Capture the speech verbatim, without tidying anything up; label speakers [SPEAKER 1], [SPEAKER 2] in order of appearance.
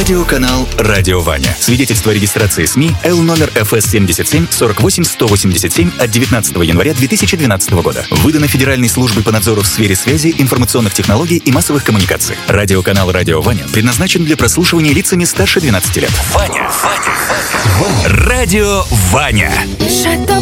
[SPEAKER 1] Радиоканал «Радио Ваня». Свидетельство о регистрации СМИ Л номер эф эс семьдесят семь сорок восемь сто восемьдесят семь от девятнадцатого января две тысячи двенадцатого года. Выдано Федеральной службой по надзору в сфере связи, информационных технологий и массовых коммуникаций. Радиоканал «Радио Ваня» предназначен для прослушивания лицами старше двенадцати лет. Ваня. Ваня. Ваня. Радио Ваня.